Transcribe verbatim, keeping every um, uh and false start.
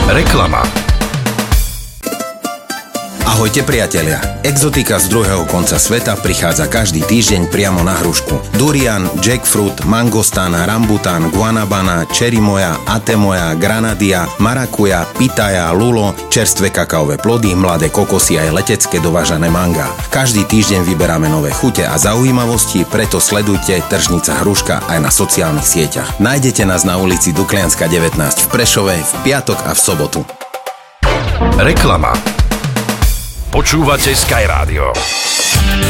Reklama. Ahojte priatelia, exotika z druhého konca sveta prichádza každý týždeň priamo na hrušku. Durian, jackfruit, mangostán, rambután, guanabana, čerimoja, atemoja, granadia, marakuja, pitaja, lulo, čerstvé kakaové plody, mladé kokosy aj letecké dovážané mangá. Každý týždeň vyberáme nové chute a zaujímavosti, preto sledujte Tržnica Hruška aj na sociálnych sieťach. Nájdete nás na ulici Duklianska devätnásť v Prešove v piatok a v sobotu. Reklama. Počúvate Sky Radio.